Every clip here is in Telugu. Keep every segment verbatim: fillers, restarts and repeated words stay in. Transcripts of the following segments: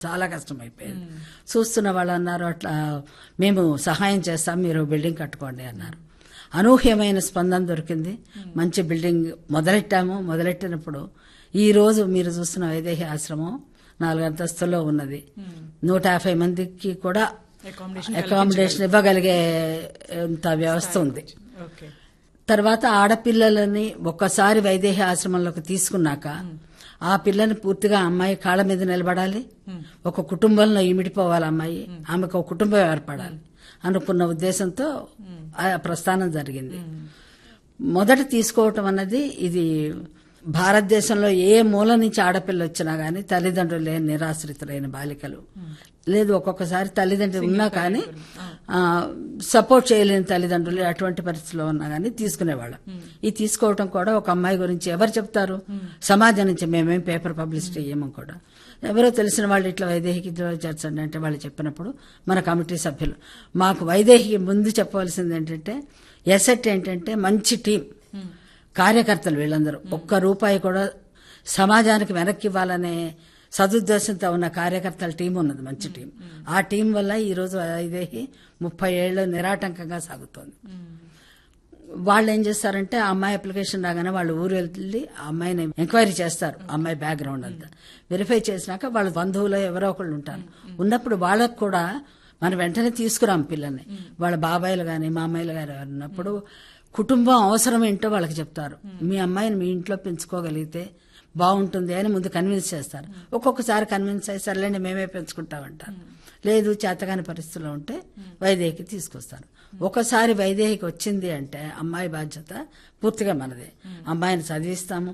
చాలా కష్టం అయిపోయింది. చూస్తున్న వాళ్ళు అన్నారు, అట్లా మేము సహాయం చేస్తాం, మీరు బిల్డింగ్ కట్టుకోండి అన్నారు. అనూహ్యమైన స్పందన దొరికింది. మంచి బిల్డింగ్ మొదలెట్టాము. మొదలెట్టినప్పుడు ఈ రోజు మీరు చూస్తున్న వైదేహి ఆశ్రమం నాలుగు అంతస్తుల్లో ఉన్నది. నూట యాభై మందికి కూడా అకామిడేషన్ ఇవ్వగలిగే వ్యవస్థ ఉంది. తర్వాత ఆడపిల్లలని ఒక్కసారి వైదేహి ఆశ్రమంలోకి తీసుకున్నాక ఆ పిల్లని పూర్తిగా అమ్మాయి కాళ్ళ మీద నిలబడాలి, ఒక కుటుంబంలో ఇమిడిపోవాలి అమ్మాయి, ఆమెకు ఒక కుటుంబం ఏర్పడాలి అనుకున్న ఉద్దేశంతో ఆ ప్రస్థానం జరిగింది. మొదట తీసుకోవటం అన్నది ఇది భారతదేశంలో ఏ మూల నుంచి ఆడపిల్ల వచ్చినా గానీ తల్లిదండ్రులు లేని నిరాశ్రితులైన బాలికలు, లేదు ఒక్కొక్కసారి తల్లిదండ్రులు ఉన్నా కానీ సపోర్ట్ చేయలేని తల్లిదండ్రులు అటువంటి పరిస్థితిలో ఉన్నా కానీ తీసుకునేవాళ్ళం. ఈ తీసుకోవటం కూడా ఒక అమ్మాయి గురించి ఎవరు చెప్తారు? సమాజం నుంచి. మేమేం పేపర్ పబ్లిసిటీ ఇయ్యము కూడా. ఎవరో తెలిసిన వాళ్ళు ఇట్లా వైదేహికి చేర్చండి అంటే వాళ్ళు చెప్పినప్పుడు మన కమిటీ సభ్యులు మాకు వైదేహికి ముందు చెప్పవలసింది ఏంటంటే, ఎసెట్ ఏంటంటే మంచి టీం కార్యకర్తలు, వీళ్ళందరూ ఒక్క రూపాయి కూడా సమాజానికి వెనక్కి ఇవ్వాలనే సదుద్దేశంతో ఉన్న కార్యకర్తల టీం ఉన్నది, మంచి టీం. ఆ టీం వల్ల ఈ రోజు వైదేహి ముప్పై ఏళ్ళు నిరాటంకంగా సాగుతోంది. వాళ్ళు ఏం చేస్తారంటే ఆ అమ్మాయి అప్లికేషన్ రాగానే వాళ్ళు ఊరు వెళ్ళి ఆ అమ్మాయిని ఎంక్వైరీ చేస్తారు. ఆ అమ్మాయి బ్యాక్గ్రౌండ్ అంతా వెరిఫై చేసినాక వాళ్ళ బంధువులు ఎవరో ఒకళ్ళు ఉంటారు. ఉన్నప్పుడు వాళ్ళకు కూడా మనం వెంటనే తీసుకురాం పిల్లల్ని. వాళ్ళ బాబాయిలు గాని మామయ్యలు గాని ఉన్నప్పుడు కుటుంబం అవసరం ఏంటో వాళ్ళకి చెప్తారు. మీ అమ్మాయిని మీ ఇంట్లో పెంచుకోగలిగితే బాగుంటుంది అని ముందు కన్విన్స్ చేస్తారు. ఒక్కొక్కసారి కన్విన్స్ అయ్యి సర్లేండి మేమే పెంచుకుంటామంటారు. లేదు చేతగాని పరిస్థితుల్లో ఉంటే వైదేహికి తీసుకొస్తారు. ఒకసారి వైదేహికి వచ్చింది అంటే అమ్మాయి బాధ్యత పూర్తిగా మనదే. అమ్మాయిని చదివిస్తాము,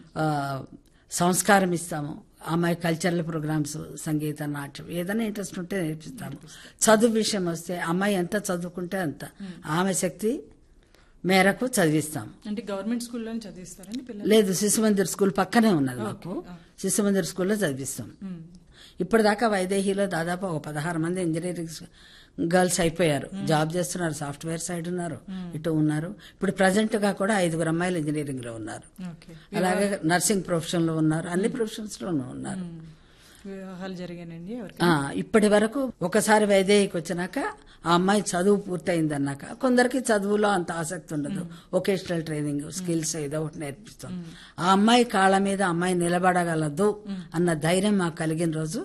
సంస్కారం ఇస్తాము, అమ్మాయి కల్చరల్ ప్రోగ్రామ్స్, సంగీత, నాట్యం ఏదైనా ఇంట్రెస్ట్ ఉంటే నేర్పిస్తాము. చదువు విషయం వస్తే అమ్మాయి ఎంత చదువుకుంటే అంత ఆమె శక్తి మేరకు చదివిస్తాం. అంటే గవర్నమెంట్ స్కూల్లో చదివిస్తారండి పిల్లలు? లేదు, శిశు మందిర్ స్కూల్ పక్కనే ఉన్నది మాకు. శిశు మందిర్ స్కూల్లో చదివిస్తాం. ఇప్పటిదాకా వైదేహిలో దాదాపు ఒక పదహారు మంది ఇంజనీరింగ్ గర్ల్స్ అయిపోయారు, జాబ్ చేస్తున్నారు. సాఫ్ట్వేర్ సైడ్ ఉన్నారు, ఇటు ఉన్నారు. ఇప్పుడు ప్రజెంట్ గా కూడా ఐదుగురు అమ్మాయిలు ఇంజనీరింగ్ లో ఉన్నారు. అలాగే నర్సింగ్ ప్రొఫెషన్ లో ఉన్నారు, అన్ని ప్రొఫెషన్స్ లోనూ ఉన్నారు. వివాహాలు జరిగానండి ఇప్పటి వరకు. ఒకసారి వైదేహికి వచ్చినాక ఆ అమ్మాయి చదువు పూర్తయింది అన్నాక కొందరికి చదువులో అంత ఆసక్తి ఉండదు, వొకేషనల్ ట్రైనింగ్, స్కిల్స్ ఏదో ఒకటి నేర్పిస్తాం. ఆ అమ్మాయి కాళ్ళ మీద అమ్మాయి నిలబడగలదు అన్న ధైర్యం మాకు కలిగిన రోజు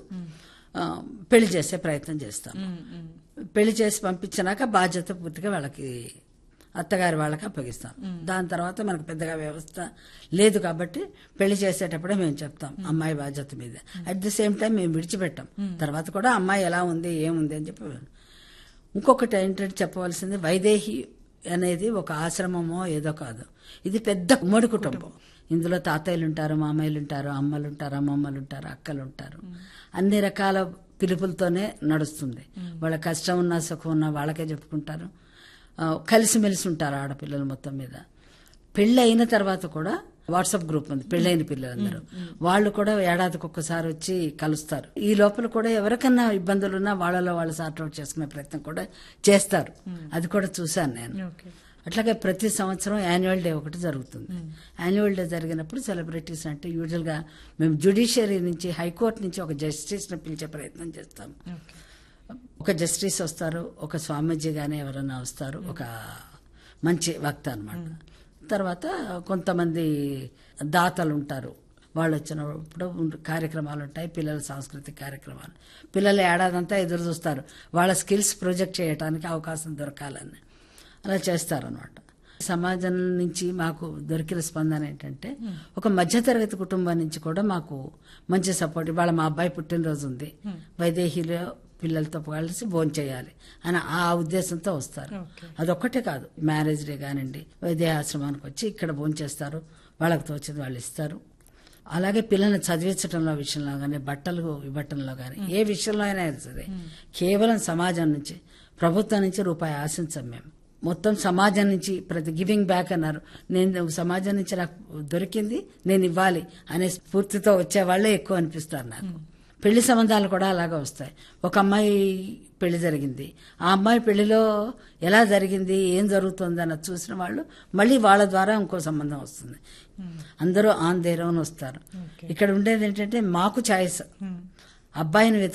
పెళ్లి చేసే ప్రయత్నం చేస్తాం. పెళ్లి చేసి పంపించినాక బాధ్యత పూర్తిగా వాళ్ళకి అత్తగారి వాళ్ళకి అప్పగిస్తాం. దాని తర్వాత మనకు పెద్దగా వ్యవస్థ లేదు కాబట్టి పెళ్లి చేసేటప్పుడే మేము చెప్తాం అమ్మాయి బాధ్యత మీద. అట్ ది సేమ్ టైం మేము విడిచిపెట్టాం. తర్వాత కూడా అమ్మాయి ఎలా ఉంది ఏముంది అని చెప్పి. ఇంకొకటి ఏంటంటే చెప్పవలసింది, వైదేహి అనేది ఒక ఆశ్రమమో ఏదో కాదు, ఇది పెద్ద ఉమ్మడి కుటుంబం. ఇందులో తాతయ్యలు ఉంటారు, మామయ్యలు ఉంటారు, అమ్మలు ఉంటారు, అమ్మమ్మలు ఉంటారు, అక్కలు ఉంటారు. అన్ని రకాల పిలుపులతోనే నడుస్తుంది. వాళ్ళ కష్టం ఉన్నా సుఖం ఉన్నా వాళ్ళకే చెప్పుకుంటారు. కలిసిమెలిసి ఉంటారు ఆడపిల్లలు మొత్తం మీద. పెళ్లి అయిన తర్వాత కూడా వాట్సాప్ గ్రూప్ ఉంది, పెళ్లైన పిల్లలందరూ. వాళ్ళు కూడా ఏడాదికి ఒక్కసారి వచ్చి కలుస్తారు. ఈ లోపల కూడా ఎవరికన్నా ఇబ్బందులున్నా వాళ్ళలో వాళ్ళు సార్ట్అవుట్ చేసుకునే ప్రయత్నం కూడా చేస్తారు. అది కూడా చూశాను నేను. అట్లాగే ప్రతి సంవత్సరం యాన్యువల్ డే ఒకటి జరుగుతుంది. యాన్యువల్ డే జరిగినప్పుడు సెలబ్రిటీస్ అంటే యూజువల్ గా మేము జ్యుడిషియరీ నుంచి, హైకోర్టు నుంచి ఒక జస్టిస్ ని పిలిచే ప్రయత్నం చేస్తాం. ఒక జస్టిస్ వస్తారు, ఒక స్వామీజీ గానీ ఎవరైనా వస్తారు, ఒక మంచి వక్త అన్నమాట. తర్వాత కొంతమంది దాతలు ఉంటారు, వాళ్ళు వచ్చినప్పుడు కార్యక్రమాలు ఉంటాయి, పిల్లల సాంస్కృతిక కార్యక్రమాలు. పిల్లలు ఏడాదంతా ఎదురు చూస్తారు వాళ్ళ స్కిల్స్ ప్రొజెక్ట్ చేయడానికి అవకాశం దొరకాలని. అలా చేస్తారనమాట. సమాజం నుంచి మాకు దొరికిన స్పందన ఏంటంటే, ఒక మధ్యతరగతి కుటుంబం నుంచి కూడా మాకు మంచి సపోర్ట్. ఇవాళ మా అబ్బాయి పుట్టినరోజు ఉంది, వైదేహిలో పిల్లలతో కలిసి భోజనం చేయాలి అని ఆ ఉద్దేశంతో వస్తారు. అదొక్కటే కాదు, మ్యారేజ్ డే కానివ్వండి, వైదేహి ఆశ్రమానికి వచ్చి ఇక్కడ భోజనం చేస్తారు, వాళ్ళకి తోచింది వాళ్ళు ఇస్తారు. అలాగే పిల్లల్ని చదివించడంలో విషయంలో కానీ, బట్టలు ఇవ్వటంలో కానీ, ఏ విషయంలో అయినా సరే కేవలం సమాజం నుంచి, ప్రభుత్వం నుంచి రూపాయి ఆశించాం మేము. మొత్తం సమాజం నుంచి ప్రతి గివింగ్ బ్యాక్ అన్నారు. నేను సమాజం నుంచి నాకు దొరికింది నేను ఇవ్వాలి అనే స్ఫూర్తితో వచ్చే వాళ్ళే ఎక్కువ అనిపిస్తారు నాకు. పెళ్లి సంబంధాలు కూడా అలాగే వస్తాయి. ఒక అమ్మాయి పెళ్లి జరిగింది, ఆ అమ్మాయి పెళ్లిలో ఎలా జరిగింది, ఏం జరుగుతుంది అన్నది చూసిన వాళ్ళు మళ్ళీ వాళ్ళ ద్వారా ఇంకో సంబంధం వస్తుంది. అందరూ ఆన్ దేర్ ఓన్ వస్తారు. ఇక్కడ ఉండేది ఏంటంటే మాకు ఛాయిస్, అబ్బాయిని